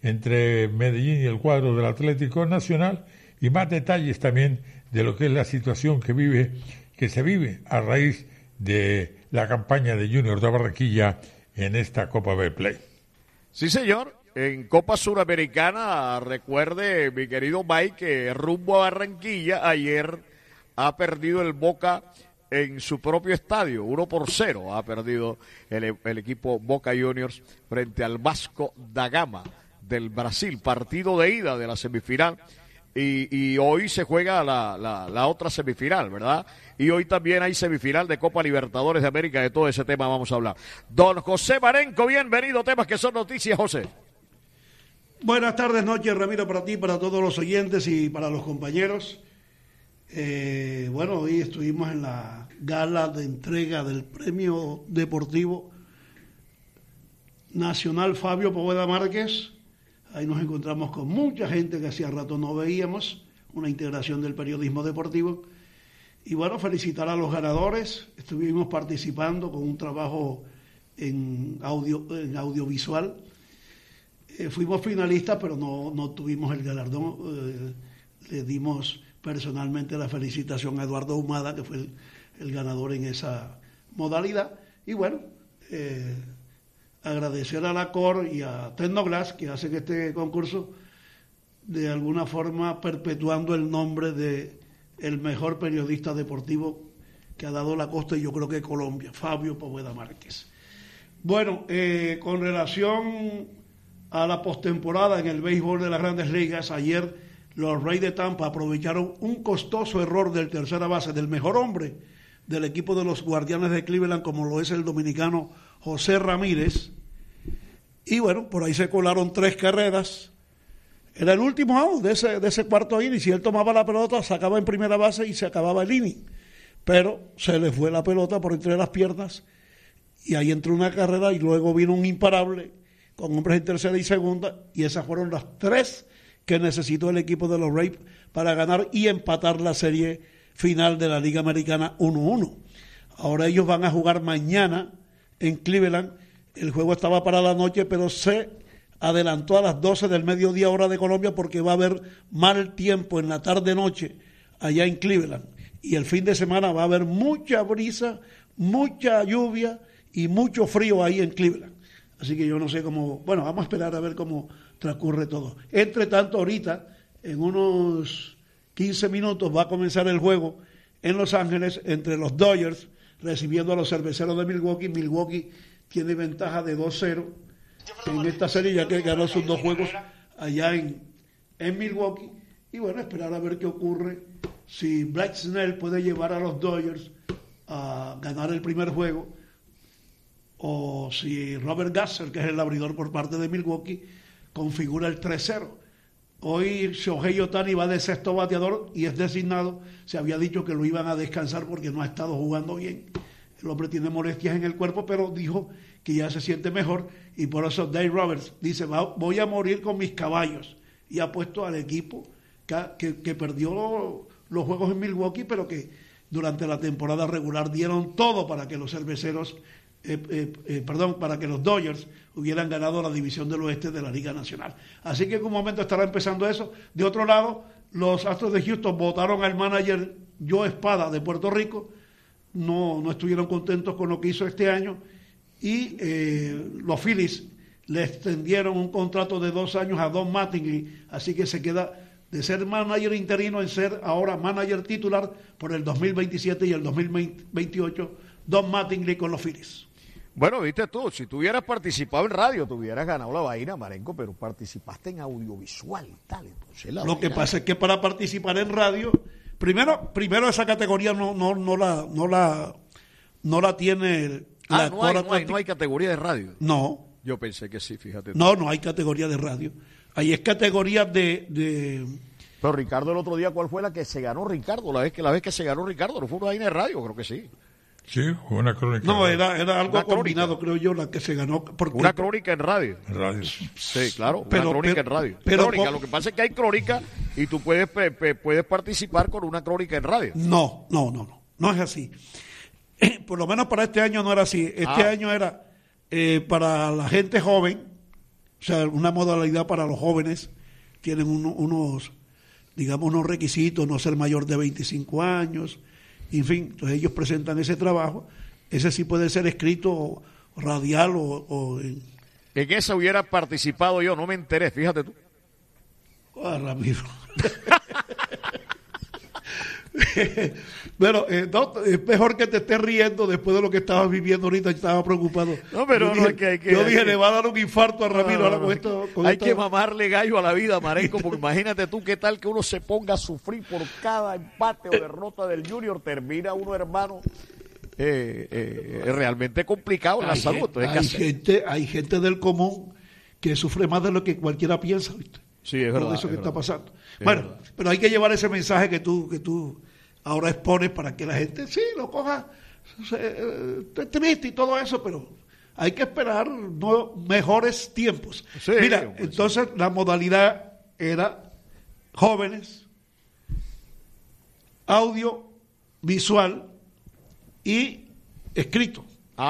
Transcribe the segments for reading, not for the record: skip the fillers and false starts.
entre Medellín y el cuadro del Atlético Nacional, y más detalles también de lo que es la situación que se vive a raíz de la campaña de Junior de Barranquilla en esta Copa Betplay. Sí, señor. En Copa Suramericana, recuerde, mi querido Mike, que rumbo a Barranquilla, ayer ha perdido el Boca en su propio estadio, 1-0 ha perdido el equipo Boca Juniors frente al Vasco da Gama del Brasil, partido de ida de la semifinal, y hoy se juega la otra semifinal, ¿verdad? Y hoy también hay semifinal de Copa Libertadores de América, de todo ese tema vamos a hablar. Don José Marenco, bienvenido, temas que son noticias, José. Buenas tardes, noches, Ramiro, para ti, para todos los oyentes y para los compañeros. Bueno, hoy estuvimos en la gala de entrega del Premio Deportivo Nacional Fabio Poveda Márquez. Ahí nos encontramos con mucha gente que hacía rato no veíamos, una integración del periodismo deportivo. Y bueno, felicitar a los ganadores. Estuvimos participando con un trabajo en audiovisual. Fuimos finalistas, pero no tuvimos el galardón. Le dimos personalmente la felicitación a Eduardo Humada, que fue el ganador en esa modalidad. Y bueno, agradecer a la COR y a Tecnoglass, que hacen este concurso, de alguna forma perpetuando el nombre de el mejor periodista deportivo que ha dado la costa, y yo creo que Colombia, Fabio Poveda Márquez. Bueno, con relación a la postemporada en el béisbol de las Grandes Ligas, ayer los Rays de Tampa aprovecharon un costoso error del tercera base, del mejor hombre del equipo de los Guardianes de Cleveland, como lo es el dominicano José Ramírez, y bueno, por ahí se colaron 3 carreras. Era el último out de ese cuarto inning. Si él tomaba la pelota, sacaba en primera base y se acababa el inning, pero se le fue la pelota por entre las piernas y ahí entró una carrera, y luego vino un imparable con hombres en tercera y segunda, y esas fueron las 3 que necesitó el equipo de los Rays para ganar y empatar la serie final de la Liga Americana 1-1. Ahora ellos van a jugar mañana en Cleveland. El juego estaba para la noche, pero se adelantó a las 12 del mediodía hora de Colombia, porque va a haber mal tiempo en la tarde-noche allá en Cleveland. Y el fin de semana va a haber mucha brisa, mucha lluvia y mucho frío ahí en Cleveland. Así que yo no sé cómo, bueno, vamos a esperar a ver cómo transcurre todo. Entre tanto, ahorita, en unos 15 minutos, va a comenzar el juego en Los Ángeles entre los Dodgers recibiendo a los Cerveceros de Milwaukee. Milwaukee tiene ventaja de 2-0 en esta serie, ya que ganó sus 2 juegos allá en Milwaukee. Y bueno, esperar a ver qué ocurre, si Blake Snell puede llevar a los Dodgers a ganar el primer juego, o si Robert Gasser, que es el abridor por parte de Milwaukee, configura el 3-0. Hoy Shohei Ohtani va de sexto bateador y es designado. Se había dicho que lo iban a descansar porque no ha estado jugando bien. El hombre tiene molestias en el cuerpo, pero dijo que ya se siente mejor, y por eso Dave Roberts dice: voy a morir con mis caballos, y ha puesto al equipo que perdió los juegos en Milwaukee, pero que durante la temporada regular dieron todo para que los cerveceros para que los Dodgers hubieran ganado la división del oeste de la Liga Nacional. Así que en un momento estará empezando eso. De otro lado, los Astros de Houston votaron al manager Joe Espada de Puerto Rico. No estuvieron contentos con lo que hizo este año, y los Phillies le extendieron un contrato de 2 años a Don Mattingly, así que se queda de ser manager interino en ser ahora manager titular por el 2027 y el 2028, Don Mattingly con los Phillies. Bueno, viste tú, si tú hubieras participado en radio, tú hubieras ganado la vaina, Marenco, pero participaste en audiovisual y tal. Entonces lo que pasa es que para participar en radio, primero esa categoría no la tiene la no hay categoría de radio. No. Yo pensé que sí, fíjate. No hay categoría de radio. Ahí es categoría de... Pero Ricardo, el otro día, ¿cuál fue la que se ganó Ricardo? La vez que se ganó Ricardo, ¿no fue una vaina de radio? Creo que sí. Sí, fue una crónica. No, era algo combinado, creo yo, la que se ganó. Porque... Una crónica en radio. En radio. Sí, claro, una crónica en radio. Crónica, lo que pasa es que hay crónica y tú puedes participar con una crónica en radio. No es así. Por lo menos para este año no era así. Este año era para la gente joven, O sea, una modalidad para los jóvenes, tienen unos requisitos, no ser mayor de 25 años, en fin, entonces ellos presentan ese trabajo, ese sí puede ser escrito radial o en esa hubiera participado yo, no me enteré, fíjate tú. Ramiro. Bueno, no, es mejor que te estés riendo después de lo que estabas viviendo ahorita. Estaba preocupado. No, pero yo dije, le va a dar un infarto a Ramiro. Ahora hay que mamarle gallo a la vida, Marenco, porque imagínate tú qué tal que uno se ponga a sufrir por cada empate o derrota del Junior, termina uno, hermano, realmente complicado en la salud. Hay gente del común que sufre más de lo que cualquiera piensa, ¿viste? Sí, es verdad. Todo eso que está pasando. Bueno, pero hay que llevar ese mensaje que tú ahora expones para que la gente sí lo coja triste y todo eso, pero hay que esperar mejores tiempos. Sí, mira, entonces la modalidad era jóvenes, audio, visual y escrito.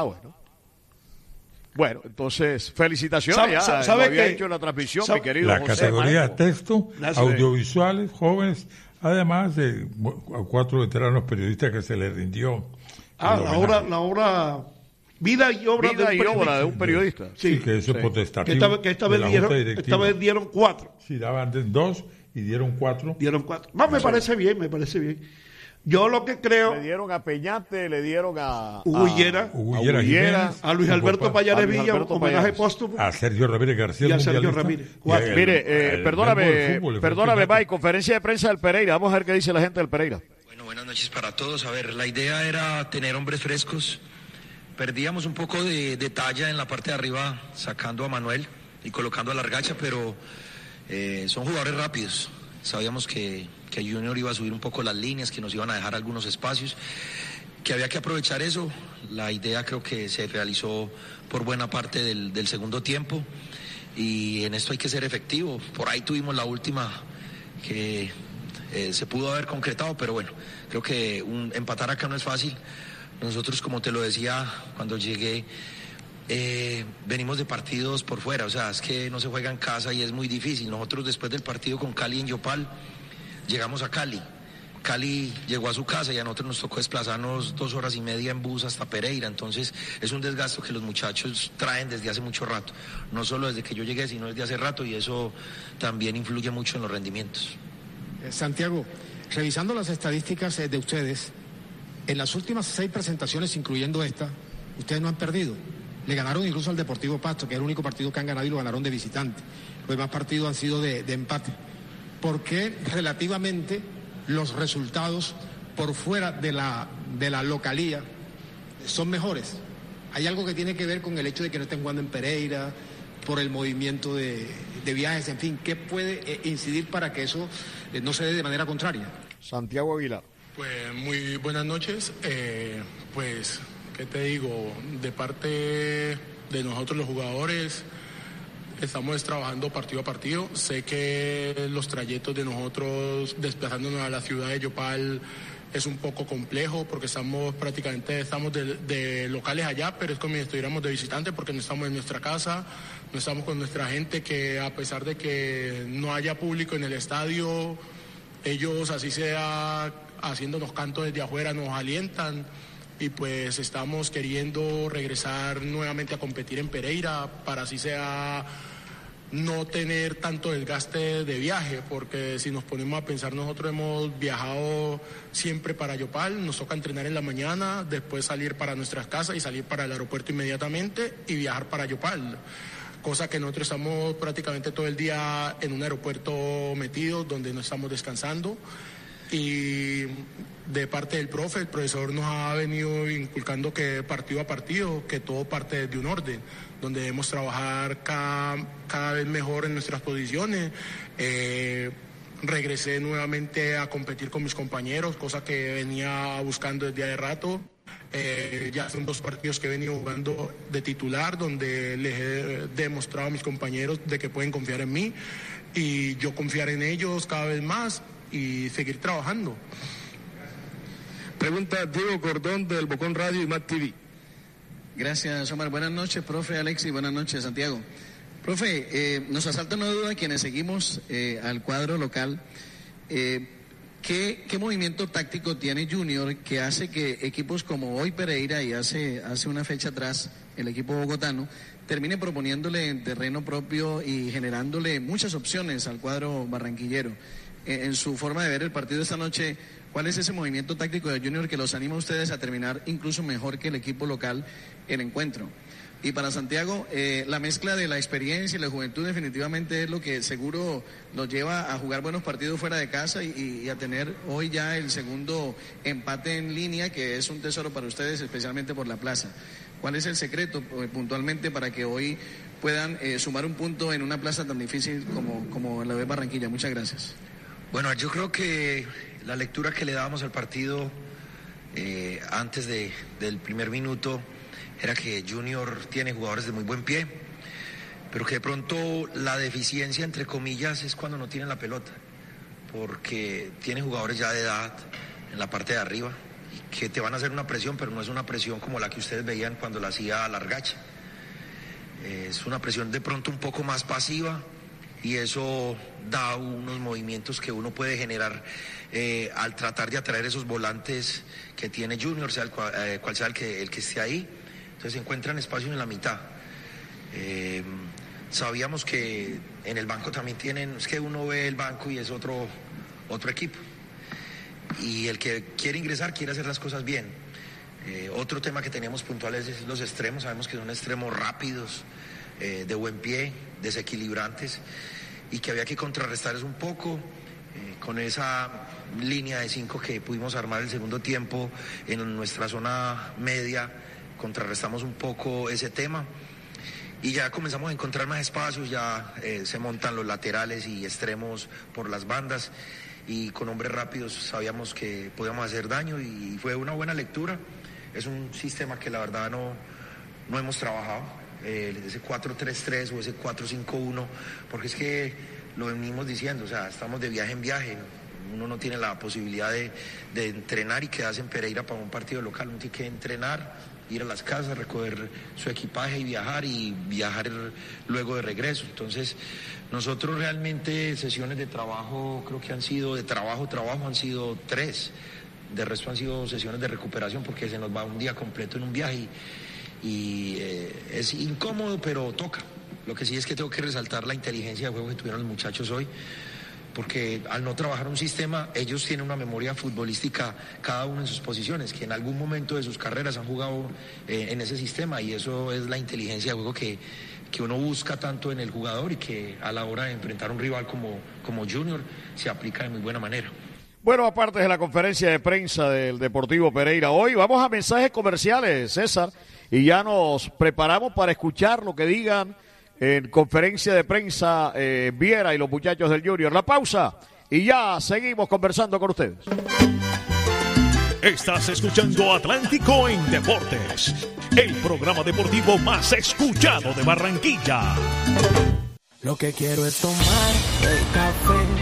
Bueno, entonces, felicitaciones. ¿Sabe había hecho la transmisión, mi querido la José categoría Marco. texto, audiovisuales, jóvenes, además de 4 veteranos periodistas que se les rindió. La obra Vida y obra de un periodista. Sí, que eso es potestativo. Que esta vez dieron 4. Sí, daban 2 y dieron 4. Me parece bien. Yo lo que creo... Le dieron a Peñate, le dieron a Hugo Higuera, a Luis Alberto Payares Villa, homenaje póstumo. A Sergio Ramírez García. Y a Sergio Ramírez. Mire, perdóname, Bay, conferencia de prensa del Pereira. Vamos a ver qué dice la gente del Pereira. Bueno, buenas noches para todos. A ver, la idea era tener hombres frescos. Perdíamos un poco de talla en la parte de arriba, sacando a Manuel y colocando a Largacha, pero son jugadores rápidos. Sabíamos que Junior iba a subir un poco las líneas, que nos iban a dejar algunos espacios, que había que aprovechar eso. La idea creo que se realizó por buena parte del segundo tiempo y en esto hay que ser efectivo. Por ahí tuvimos la última que se pudo haber concretado, pero bueno, creo que empatar acá no es fácil. Nosotros, como te lo decía cuando llegué, venimos de partidos por fuera, o sea, es que no se juega en casa y es muy difícil. Nosotros después del partido con Cali en Yopal, llegamos a Cali. Cali llegó a su casa y a nosotros nos tocó desplazarnos 2 horas y media en bus hasta Pereira. Entonces es un desgasto que los muchachos traen desde hace mucho rato. No solo desde que yo llegué, sino desde hace rato, y eso también influye mucho en los rendimientos. Santiago, revisando las estadísticas de ustedes, en las últimas 6 presentaciones, incluyendo esta, ustedes no han perdido. Le ganaron incluso al Deportivo Pasto, que es el único partido que han ganado y lo ganaron de visitante. Los demás partidos han sido de empate. ¿Por qué relativamente los resultados por fuera de la localía son mejores? ¿Hay algo que tiene que ver con el hecho de que no estén jugando en Pereira, por el movimiento de viajes, en fin? ¿Qué puede incidir para que eso no se dé de manera contraria? Santiago Aguilar. Pues muy buenas noches. Pues, ¿qué te digo? De parte de nosotros los jugadores, estamos trabajando partido a partido. Sé que los trayectos de nosotros desplazándonos a la ciudad de Yopal es un poco complejo porque estamos de locales allá, pero es como si estuviéramos de visitantes porque no estamos en nuestra casa, no estamos con nuestra gente, que a pesar de que no haya público en el estadio, ellos así sea haciéndonos cantos desde afuera nos alientan. Y pues estamos queriendo regresar nuevamente a competir en Pereira para así sea no tener tanto desgaste de viaje, porque si nos ponemos a pensar, nosotros hemos viajado siempre para Yopal, nos toca entrenar en la mañana, después salir para nuestras casas y salir para el aeropuerto inmediatamente y viajar para Yopal, cosa que nosotros estamos prácticamente todo el día en un aeropuerto metido donde no estamos descansando. Y de parte del profe, el profesor nos ha venido inculcando que partido a partido, que todo parte de un orden, donde debemos trabajar cada vez mejor en nuestras posiciones. Regresé nuevamente a competir con mis compañeros, cosa que venía buscando desde hace rato. Ya son 2 partidos que he venido jugando de titular, donde les he demostrado a mis compañeros de que pueden confiar en mí y yo confiar en ellos cada vez más y seguir trabajando. Pregunta Diego Cordón del Bocón Radio y Mac TV. Gracias, Omar. Buenas noches, profe Alexis. Buenas noches, Santiago. Profe, nos asalta una duda quienes seguimos al cuadro local. ¿Qué movimiento táctico tiene Junior que hace que equipos como hoy Pereira y hace una fecha atrás el equipo bogotano termine proponiéndole en terreno propio y generándole muchas opciones al cuadro barranquillero? En su forma de ver el partido de esta noche, ¿cuál es ese movimiento táctico de Junior que los anima a ustedes a terminar incluso mejor que el equipo local el encuentro? Y para Santiago, la mezcla de la experiencia y la juventud definitivamente es lo que seguro los lleva a jugar buenos partidos fuera de casa y a tener hoy ya el segundo empate en línea, que es un tesoro para ustedes, especialmente por la plaza. ¿Cuál es el secreto puntualmente para que hoy puedan sumar un punto en una plaza tan difícil como la de Barranquilla? Muchas gracias. Bueno, yo creo que la lectura que le dábamos al partido antes del primer minuto era que Junior tiene jugadores de muy buen pie, pero que de pronto la deficiencia, entre comillas, es cuando no tienen la pelota, porque tiene jugadores ya de edad en la parte de arriba, que te van a hacer una presión, pero no es una presión como la que ustedes veían cuando la hacía Largacha. Es una presión de pronto un poco más pasiva, y eso da unos movimientos que uno puede generar al tratar de atraer esos volantes que tiene Junior, sea cual sea el que esté ahí. Entonces se encuentran espacios en la mitad. Sabíamos que en el banco también tienen, es que uno ve el banco y es otro equipo. Y el que quiere ingresar quiere hacer las cosas bien. Otro tema que teníamos puntuales es los extremos. Sabemos que son extremos rápidos, de buen pie, desequilibrantes, y que había que contrarrestarles un poco con esa línea de 5 que pudimos armar el segundo tiempo en nuestra zona media. Contrarrestamos un poco ese tema y ya comenzamos a encontrar más espacios, ya se montan los laterales y extremos por las bandas, y con hombres rápidos sabíamos que podíamos hacer daño, y fue una buena lectura. Es un sistema que la verdad no hemos trabajado, ese 4-3-3 o ese 4-5-1, porque es que lo venimos diciendo, o sea, estamos de viaje en viaje. Uno no tiene la posibilidad de entrenar y quedarse en Pereira para un partido local. Uno tiene que entrenar, ir a las casas, recoger su equipaje y viajar luego de regreso. Entonces, nosotros realmente sesiones de trabajo, creo que han sido, de trabajo, han sido 3. De resto han sido sesiones de recuperación, porque se nos va un día completo en un viaje y es incómodo, pero toca. Lo que sí es que tengo que resaltar la inteligencia de juego que tuvieron los muchachos hoy, porque al no trabajar un sistema, ellos tienen una memoria futbolística cada uno en sus posiciones, que en algún momento de sus carreras han jugado en ese sistema, y eso es la inteligencia de juego que uno busca tanto en el jugador, y que a la hora de enfrentar a un rival como Junior se aplica de muy buena manera. Bueno, aparte de la conferencia de prensa del Deportivo Pereira hoy, vamos a mensajes comerciales, César, y ya nos preparamos para escuchar lo que digan en conferencia de prensa Viera y los muchachos del Junior. La pausa y ya seguimos conversando con ustedes. Estás escuchando Atlántico en Deportes, el programa deportivo más escuchado de Barranquilla. Lo que quiero es tomar el café